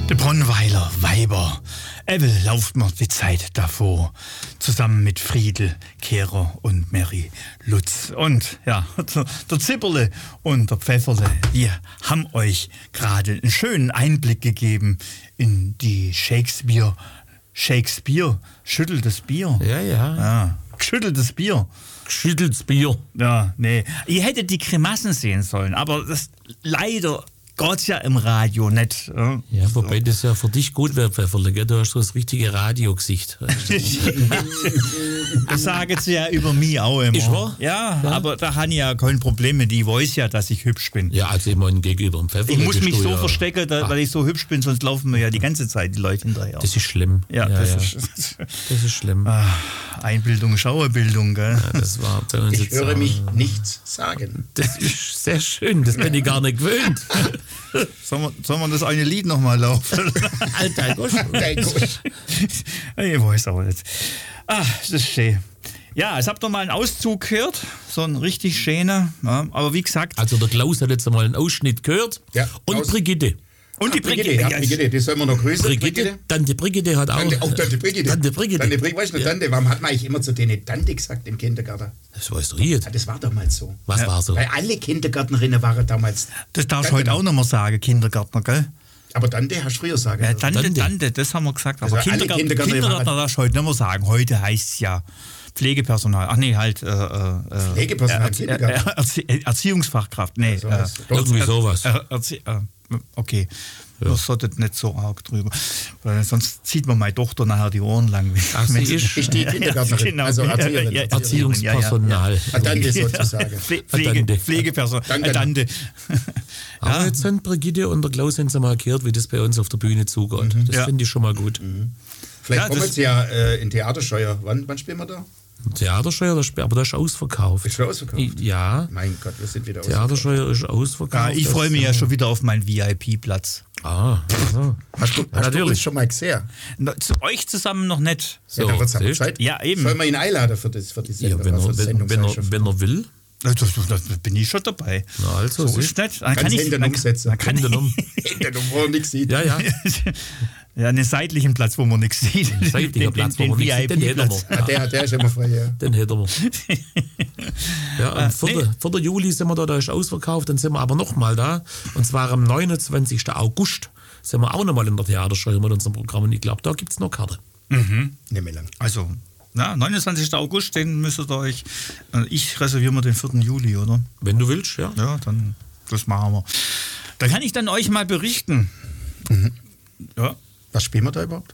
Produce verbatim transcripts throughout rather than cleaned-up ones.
De Bronweiler Weiber. Evel lauft mir die Zeit davor. Zusammen mit Friedel, Kehrer und Mary Lutz. Und ja, der, der Zipperle und der Pfefferle, die haben euch gerade einen schönen Einblick gegeben in die Shakespeare. Shakespeare, schütteltes Bier. Ja, ja. Ja, geschütteltes Bier. Geschütteltes Bier. Ja, nee. Ihr hättet die Grimassen sehen sollen, aber das leider geht's ja im Radio nicht. Ja, ja wobei so. Das ja für dich gut wäre, Pfefferle, gell? Du hast so das richtige Radiogesicht. Das sagen sie ja über mich auch immer. Ist wahr? Ja, ja, aber da habe ich ja kein Problem mit. Ich weiß ja, dass ich hübsch bin. Ja, also immer gegenüber dem Pfefferle. Ich muss mich so ja verstecken, da, weil ich so hübsch bin, sonst laufen mir ja die ganze Zeit die Leute hinterher. Das ist schlimm. Ja, ja, das, ja. Ist, das ist schlimm. Ah, Einbildung, Schauerbildung, gell? Ja, das war bei uns ich jetzt höre auch. mich nichts sagen. Das ist sehr schön, das bin ich gar nicht gewöhnt. Sollen wir, sollen wir das eine Lied nochmal laufen? Alter Gosch. Ich weiß auch nicht. Ah, das ist schön. Ja, jetzt habt ihr mal einen Auszug gehört. So ein richtig schöner. Ja, aber wie gesagt. Also der Klaus hat jetzt mal einen Ausschnitt gehört. Ja, und Klaus. Brigitte. Und die Ach, Brigitte, Brigitte. ja, Brigitte, die sollen wir noch grüßen. Brigitte, Brigitte. Tante Brigitte hat auch. Tante, auch Tante Brigitte. Tante Brigitte. Tante Brigitte, weißt du noch, Ja. Tante, warum hat man eigentlich immer zu denen Tante gesagt im Kindergarten? Das weißt du jetzt. Ja, das war damals so. Was Ja. war so? Weil alle Kindergärtnerinnen waren damals. Das darfst du Tante heute auch noch mal sagen, Kindergärtner, gell? Aber Tante hast du früher sagen. Ja, dürfen. Tante, Tante. Tante, das haben wir gesagt. Aber Also alle Kindergärtner, Kindergärtner Kindergärtner waren- darfst du heute nicht mehr sagen. Heute heißt es ja Pflegepersonal. Ach nee, halt. Äh, äh, Pflegepersonal im Erzie Kindergarten. äh, Erzie Erziehungsfachkraft. Nee. So äh, was. Irgendwie sowas. äh, Erzie äh, okay. Ja. Das solltet nicht so arg drüber. Weil sonst zieht man meine Tochter nachher die Ohren lang. Ach, sie Wenn ist- ist die Kindergärtnerin, genau. also Erzieherin. Ja, ja, Erziehungspersonal. Ah, Tante sozusagen. Pfle Pflege, Tante. Pflegepersonal. Tante. Äh, Tante. Aber Ja. jetzt sind Brigitte und der Klaus haben sie mal gehört, wie das bei uns auf der Bühne zugeht. Das Ja. finde ich schon mal gut. Vielleicht Ja, kommen das- jetzt ja äh, in Theaterscheuer. Wann, wann spielen wir da? Theaterscheuer, das sp- aber das ist ausverkauft. Ist schon ausverkauft? I- Ja, Mein Gott, wir sind wieder ausverkauft. Theaterscheuer ist ausverkauft. Ja, ich freue mich ja schon wieder auf meinen V I P-Platz. Ah, also. Hast du, hast du natürlich. uns schon mal gesehen? Na, zu euch zusammen noch nicht. So, ja, dann wird's aber siehst du? Zeit. Ja, eben. Sollen wir ihn einladen für, das, für die Ja, Sendung? wenn, für er, die wenn, wenn, er, Sendungszeitschrift? wenn er will. Das, das, das bin ich schon dabei. Na also, So siehst ist nicht. Dann Kannst kann ich Hände dann, umsetzen. dann kann Hände um. Hinter dem, wo er nichts sieht. Ja, ja. Ja, einen seitlichen Platz, wo man nichts sieht. Seitlicher Platz, wo man nichts sieht, den hätten wir. Ah, der, der ist immer frei, ja. Den hätten wir. Ja, am Äh, vierten nee. vierten Juli sind wir da, da ist ausverkauft, dann sind wir aber nochmal da. Und zwar am neunundzwanzigsten August sind wir auch nochmal in der Theaterscheuer mit unserem Programm. Und ich glaube, da gibt es noch Karte. Nicht mehr lang. Also, na, neunundzwanzigsten August, den müsstet ihr euch. äh, Ich reserviere mir den vierten Juli, oder? Wenn du willst, ja. Ja, dann, das machen wir. Da kann ich dann euch mal berichten. Ja, Was spielen wir da überhaupt?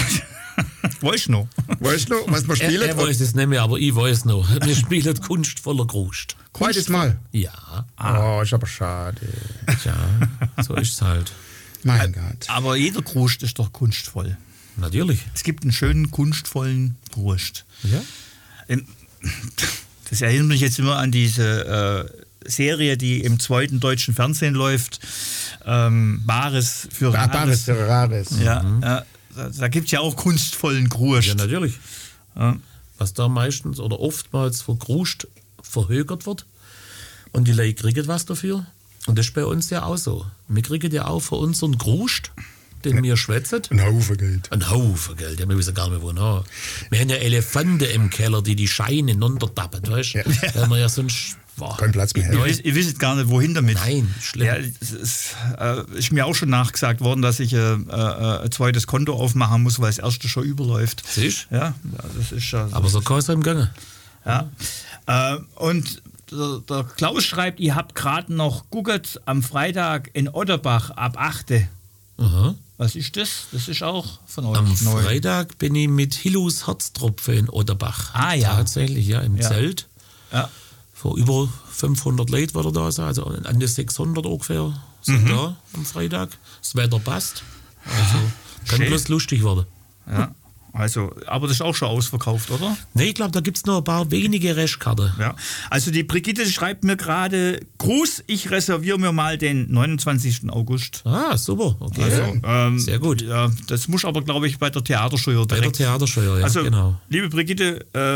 weiß ich noch. Weißt du noch, was wir Er, spielen? er weiß es nicht mehr, aber ich weiß noch. Wir spielen kunstvoller Grust. Zweites Mal. Ja, Oh, ist aber schade. tja, so ist es halt. Mein Gott. Aber jeder Grust ist doch kunstvoll. Natürlich. Es gibt einen schönen, kunstvollen Grust. Ja. Ähm, Das erinnert mich jetzt immer an diese äh, Serie, die im zweiten deutschen Fernsehen läuft. Ähm, Bares für Bares Rares. für Rares. Ja, ja, da, da gibt es ja auch kunstvollen Grust. Ja, natürlich. Ja. Was da meistens oder oftmals für Grust verhökert wird. Und die Leute kriegen was dafür. Und das ist bei uns ja auch so. Wir kriegen ja auch für unseren Grust, den wir schwätzen, Ein Haufen Geld. ein Haufen Geld. Ja, wir wissen gar nicht, wo noch. Wir haben ja Elefanten im Keller, die die Scheine runtertappen, weißt du? Ja. Da haben wir ja sonst... Boah, Kein Platz mehr. Ihr, wisst, ihr wisst gar nicht, wohin damit. Nein, schlimm. Ja, es ist, äh, ist mir auch schon nachgesagt worden, dass ich äh, äh, ein zweites Konto aufmachen muss, weil das erste schon überläuft. Siehst du? Ja, das ist ja. Aber so kann es im Gange. Ja. Äh, und der, der Klaus schreibt, ihr habt gerade noch geguckt am Freitag in Otterbach ab acht. Aha. Was ist das? Das ist auch von euch Am neu. Freitag bin ich mit Hillus Herztropfe in Otterbach. Ah, ja. Tatsächlich, ja, im Ja. Zelt. Ja. Vor über fünfhundert Leuten war er da, also an die sechshundert ungefähr sind Mhm. da am Freitag. Das Wetter passt. Also kann Schön. bloß lustig werden. Ja. Also, aber das ist auch schon ausverkauft, oder? Nee, ich glaube, da gibt es noch ein paar wenige Restkarten. Ja. Also die Brigitte schreibt mir gerade, Gruß, ich reserviere mir mal den neunundzwanzigsten August. Ah, super. Okay. Also, ähm, Sehr gut. Ja, das muss aber, glaube ich, bei der Theaterscheuer Bei der direkt. Theaterscheuer, ja, Also, genau. liebe Brigitte, äh,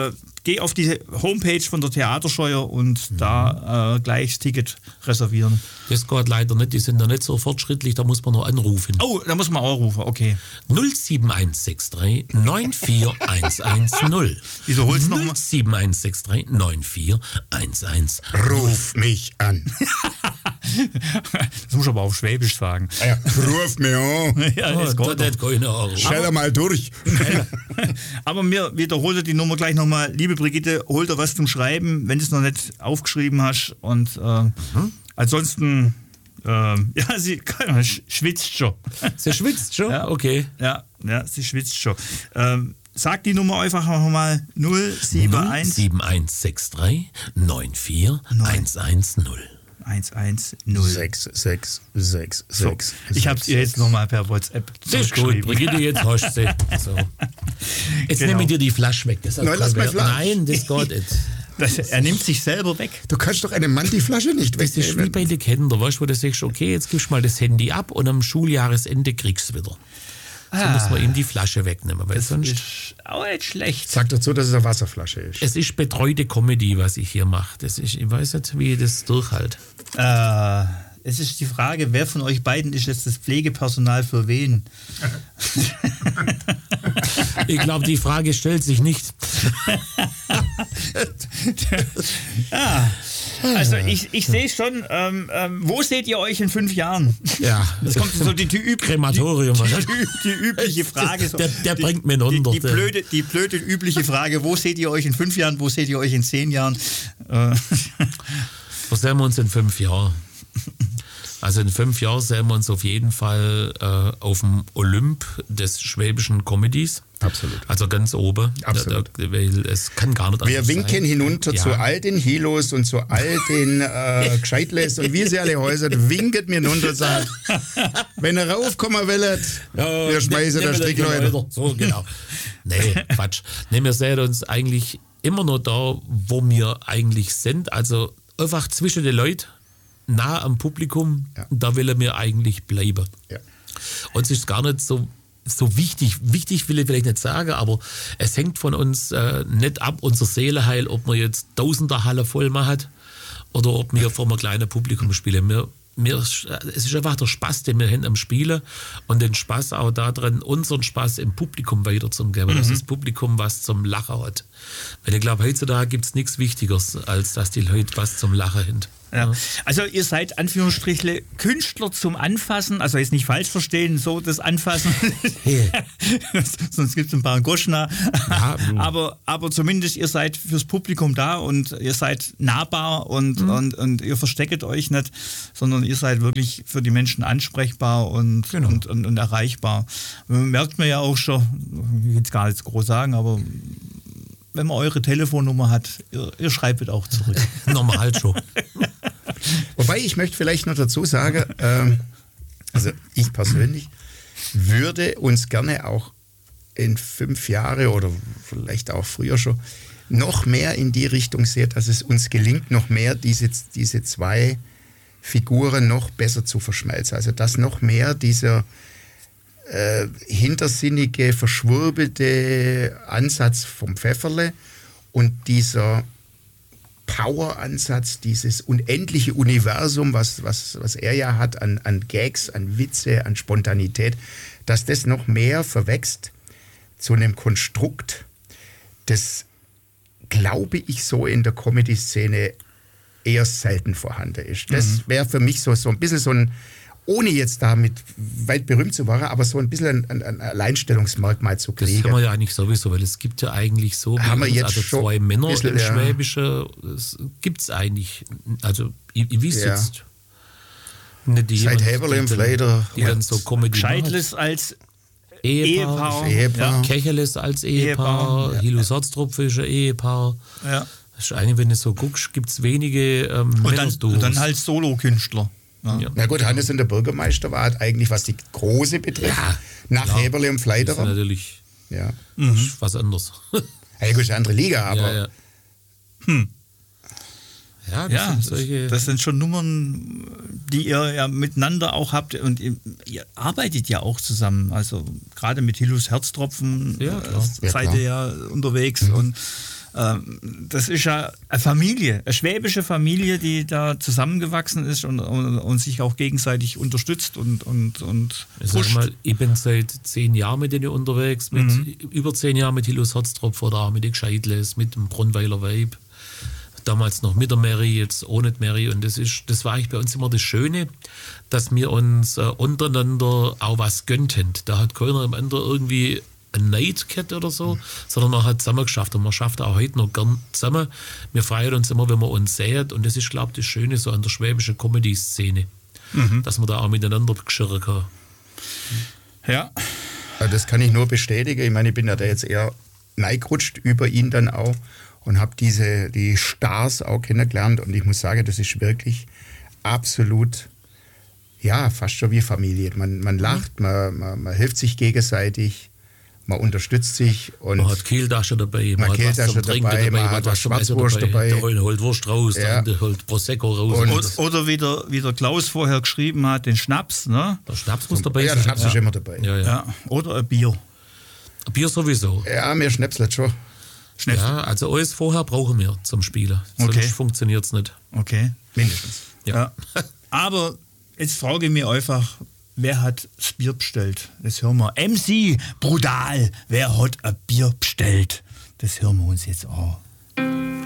geh auf die Homepage von der Theaterscheuer und mhm. da äh, gleich das Ticket reservieren. Das geht leider nicht, die sind da nicht so fortschrittlich, da muss man noch anrufen. Oh, da muss man auch rufen, okay. null sieben eins sechs drei neun vier eins eins null. Wieso holst du nochmal? null sieben eins sechs drei neun vier eins eins null. Ruf mich an. Das muss ich aber auf Schwäbisch sagen. Ja, ruf mich an. Ja, das Oh, geht das doch. hat keine Ahnung. Stell mal durch. Aber mir wiederholt die Nummer gleich nochmal. Liebe Brigitte, hol dir was zum Schreiben, wenn du es noch nicht aufgeschrieben hast. Und äh, mhm. ansonsten, äh, ja, sie schwitzt schon. Sie schwitzt schon? Ja. Okay. Ja, ja, sie schwitzt schon. Ähm, sag die Nummer einfach nochmal null sieben eins sieben eins sechs drei neun vier eins eins null. eins eins null. sechs sechs sechs So, sechs. ich habe es ihr jetzt nochmal per WhatsApp Das ist gut, Brigitte, jetzt hast du sie. So. Jetzt Genau. nehme ich dir die Flasche weg. Das hat Nein, lass kein mal Wert. Flasche. Nein, das geht nicht. Das, er nimmt sich selber weg. Du kannst doch einem Mann die Flasche nicht Das ist wie wegnehmen. bei den Kindern, weißt du, wo du sagst, okay, jetzt gibst du mal das Handy ab und am Schuljahresende kriegst du es wieder. So Ah. muss man ihm die Flasche wegnehmen, weil Das sonst... ist auch nicht schlecht. Sag dazu, dass es eine Wasserflasche ist. Es ist betreute Comedy, was ich hier mache. Das ist, ich weiß nicht, wie ich das durchhalte. Äh, es ist die Frage, wer von euch beiden ist jetzt das Pflegepersonal für wen? Ich glaube, die Frage stellt sich nicht. Ja, also ich, ich sehe schon, ähm, ähm, wo seht ihr euch in fünf Jahren? Ja, Das kommt so die, die, üb Krematorium. die, die, die übliche Frage. So. Der, der die, bringt mir die, runter. die, blöde, die blöde übliche Frage, wo seht ihr euch in fünf Jahren, wo seht ihr euch in zehn Jahren? Äh. Wo sehen wir uns in fünf Jahren? Also in fünf Jahren sehen wir uns auf jeden Fall äh, auf dem Olymp des schwäbischen Comedies. Absolut. Also ganz oben. Absolut. Da, da, weil es kann gar nicht Wir anders winken sein. hinunter Ja. zu all den Hilos und zu all den äh, Gescheitles und wie sie alle heißen, winket mir hinunter und sagt, wenn ihr raufkommen wollt, Ja, wir schmeißen ne- das nehmen wir Strickleute. weiter. So, genau. Nee, Quatsch. Nee, wir sehen uns eigentlich immer noch da, wo wir eigentlich sind. Also einfach zwischen den Leuten, nah am Publikum, Ja. da will er mir eigentlich bleiben. Ja. Und es ist gar nicht so, so wichtig. Wichtig will ich vielleicht nicht sagen, aber es hängt von uns äh, nicht ab, unser Seeleheil, ob man jetzt Tausender Halle voll macht oder ob wir vor einem kleinen Publikum spielen. Wir, wir, es ist einfach der Spaß, den wir haben am Spielen und den Spaß auch daran, unseren Spaß im Publikum weiterzugeben, mhm. dass das Publikum was zum Lachen hat. Weil ich glaube, heutzutage gibt es nichts Wichtigeres, als dass die Leute was zum Lachen haben. Ja. Also ihr seid Anführungsstrichle Künstler zum Anfassen, also jetzt nicht falsch verstehen, so das Anfassen, Hey. sonst gibt es ein paar Goschner, Ja, du. aber, aber zumindest ihr seid fürs Publikum da und ihr seid nahbar und, Mhm. und, und ihr verstecket euch nicht, sondern ihr seid wirklich für die Menschen ansprechbar und, Genau. und, und, und erreichbar. Merkt man ja auch schon, ich will es gar nicht groß sagen, aber wenn man eure Telefonnummer hat, ihr, ihr schreibt auch zurück. Normal schon. Wobei ich möchte vielleicht noch dazu sagen, ähm, also ich persönlich würde uns gerne auch in fünf Jahre oder vielleicht auch früher schon noch mehr in die Richtung sehen, dass es uns gelingt, noch mehr diese, diese zwei Figuren noch besser zu verschmelzen. Also dass noch mehr dieser äh, hintersinnige, verschwurbelte Ansatz vom Pfefferle und dieser Power-Ansatz, dieses unendliche Universum, was, was, was er ja hat an, an Gags, an Witze, an Spontanität, dass das noch mehr verwächst zu einem Konstrukt, das, glaube ich, so in der Comedy-Szene eher selten vorhanden ist. Das Mhm. wäre für mich so, so ein bisschen so ein, ohne jetzt damit weit berühmt zu werden, aber so ein bisschen ein, ein Alleinstellungsmerkmal zu Das kriegen. haben wir ja eigentlich sowieso, weil es gibt ja eigentlich so, Haben wir uns, jetzt also schon zwei Männer ein bisschen, im ja. Schwäbische, das gibt es eigentlich, also ich, ich weiß Ja. jetzt nicht die Seit jemand, Heberle im die dann- Fleider. die dann so Comedy Scheidles als machen. Ehepaar, Ehepaar. Ehepaar. Ja. Kecheles als Ehepaar, Ehepaar, ja. Hilo Sorztropf ist ein Ehepaar. Ja. Das ist eigentlich, wenn du so guckst, gibt es wenige ähm, Und dann, Männerduos. und dann halt Solokünstler. Ja. Ja. Na gut, Hannes und der Bürgermeister war halt eigentlich, was die Große betrifft, Ja, nach klar. Heberle und Das ist Fleiderer. natürlich Ja. das ist was anderes. Ja, gut, ist eine andere Liga, aber ja, ja. Hm. Ja, das Ja, sind das, solche. das sind schon Nummern, die ihr ja miteinander auch habt und ihr, ihr arbeitet ja auch zusammen. Also gerade mit Hilos Herztropfen Ja, äh, klar. Ja, seid klar. ihr ja unterwegs und ähm, das ist ja eine Familie, eine schwäbische Familie, die da zusammengewachsen ist und, und, und sich auch gegenseitig unterstützt und, und, und ich, sag mal, ich bin seit zehn Jahren mit denen unterwegs, mit mhm. über zehn Jahren mit Hilus Herztropf oder auch mit den Gescheidles, mit dem Bronnweiler Weib. Damals noch mit der Mary, jetzt ohne die Mary. Und das, ist, das war eigentlich bei uns immer das Schöne, dass wir uns äh, untereinander auch was gönnten. Da hat keiner am Ende irgendwie ein Neid gehabt oder so, mhm. sondern man hat zusammen geschafft. Und man schafft auch heute noch gern zusammen. Wir freuen uns immer, wenn wir uns sehen. Und das ist, glaube ich, das Schöne so an der schwäbischen Comedy-Szene, mhm. dass man da auch miteinander geschirren kann. Ja. ja. Das kann ich nur bestätigen. Ich meine, ich bin ja da jetzt eher neigerutscht über ihn dann auch. Und habe diese die Stars auch kennengelernt und ich muss sagen, das ist wirklich absolut, ja, fast schon wie Familie. Man, man lacht, man, man, man hilft sich gegenseitig, man unterstützt sich. Und man hat Kehltasche dabei, man, man hat was zum Trinken dabei, man hat was Schwarzwurst dabei. Der eine holt Wurst raus, ja. der holt Prosecco raus. Und und oder wie der, wie der Klaus vorher geschrieben hat, den Schnaps. Ne? Der Schnaps muss dabei sein. Ja, der Schnaps ja. ist immer dabei. Ja, ja. Ja. Oder ein Bier. Ein Bier sowieso. Ja, mir schnäpselt schon. Ja, also alles vorher brauchen wir zum Spielen. Sonst okay. funktioniert es nicht. Okay. Mindestens. Ja. ja. Aber jetzt frage ich mich einfach, wer hat das Bier bestellt? Das hören wir. M C, brutal. Wer hat ein Bier bestellt? Das hören wir uns jetzt an.